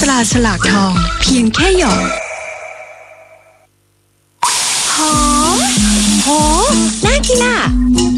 ราฉลากทองเพียงแค่หยอดหอมโหน่ากินอ่ะ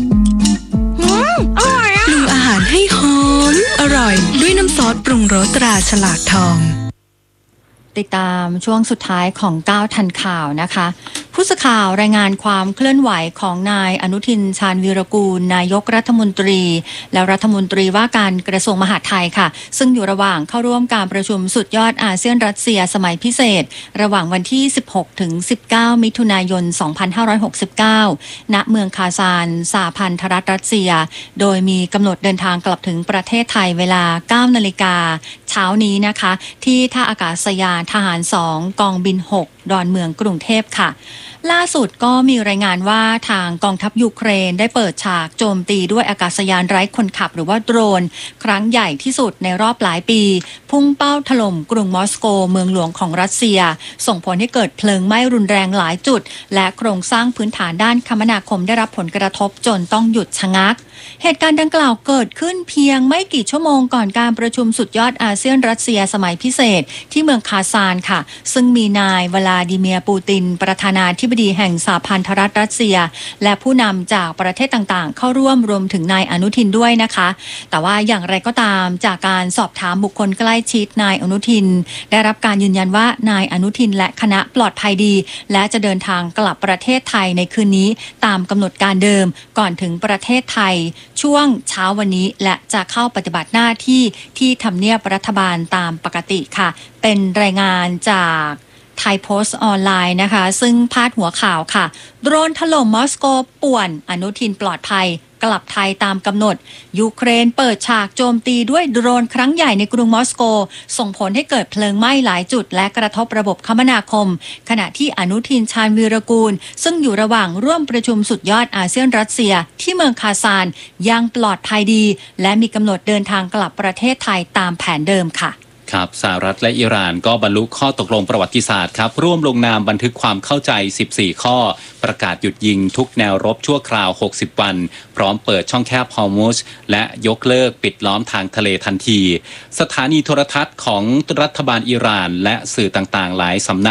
อร่อยอ่ะปรุงอาหารให้หอมอร่อยด้วยน้ำซอสปรุงรสตราฉลากทองติดตามช่วงสุดท้ายของ9ทันข่าวนะคะผู้สื่อข่าวรายงานความเคลื่อนไหวของนายอนุทินชาญวีรกูลนายกรัฐมนตรีและรัฐมนตรีว่าการกระทรวงมหาดไทยค่ะซึ่งอยู่ระหว่างเข้าร่วมการประชุมสุดยอดอาเซียนรัสเซียสมัยพิเศษระหว่างวันที่16ถึง19มิถุนายน2569ณเมืองคาซานสหพันธรัฐรัสเซียโดยมีกำหนดเดินทางกลับถึงประเทศไทยเวลา 9 นาฬิกาเช้านี้นะคะที่ท่าอากาศยานทหาร2กองบิน6ดอนเมืองกรุงเทพค่ะล่าสุดก็มีรายงานว่าทางกองทัพยูเครนได้เปิดฉากโจมตีด้วยอากาศยานไร้คนขับหรือว่าโดรนครั้งใหญ่ที่สุดในรอบหลายปีพุ่งเป้าถล่มกรุงมอสโกเมืองหลวงของรัสเซียส่งผลให้เกิดเพลิงไหม้รุนแรงหลายจุดและโครงสร้างพื้นฐานด้านคมนาคมได้รับผลกระทบจนต้องหยุดชะงักเหตุการณ์ดังกล่าวเกิดขึ้นเพียงไม่กี่ชั่วโมงก่อนการประชุมสุดยอดอาเซียนรัสเซียสมัยพิเศษที่เมืองคาซานค่ะซึ่งมีนายวลาดิเมียร์ปูตินประธานาธิบดีแห่งสหพันธรัฐรัสเซียและผู้นำจากประเทศต่างๆเข้าร่วมรวมถึงนายอนุทินด้วยนะคะแต่ว่าอย่างไรก็ตามจากการสอบถามบุคคลใกล้ชิดนายอนุทินได้รับการยืนยันว่านายอนุทินและคณะปลอดภัยดีและจะเดินทางกลับประเทศไทยในคืนนี้ตามกำหนดการเดิมก่อนถึงประเทศไทยช่วงเช้าวันนี้และจะเข้าปฏิบัติหน้าที่ที่ทำเนียบรัฐบาลตามปกติค่ะเป็นรายงานจากไทยโพสต์ออนไลน์นะคะซึ่งพาดหัวข่าวค่ะโดรนถล่มมอสโกป่วนอนุทินปลอดภัยกลับไทยตามกำหนดยูเครนเปิดฉากโจมตีด้วยโดรนครั้งใหญ่ในกรุงมอสโกส่งผลให้เกิดเพลิงไหม้หลายจุดและกระทบระบบคมนาคมขณะที่อนุทินชาญวีรกูลซึ่งอยู่ระหว่างร่วมประชุมสุดยอดอาเซียนรัสเซียที่เมืองคาซานยังปลอดภัยดีและมีกำหนดเดินทางกลับประเทศไทยตามแผนเดิมค่ะครับสหรัฐและอิหร่านก็บรรลุข้อตกลงประวัติศาสตร์ครับร่วมลงนามบันทึกความเข้าใจ14ข้อประกาศหยุดยิงทุกแนวรบชั่วคราว60วันพร้อมเปิดช่องแคบฮอร์มุซและยกเลิกปิดล้อมทางทะเลทันทีสถานีโทรทัศน์ของรัฐบาลอิหร่านและสื่อต่างๆหลายสำนัก